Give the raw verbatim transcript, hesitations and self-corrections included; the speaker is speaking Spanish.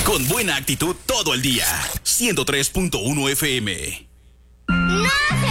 Con buena actitud todo el día. ciento tres punto uno F M. ¡No!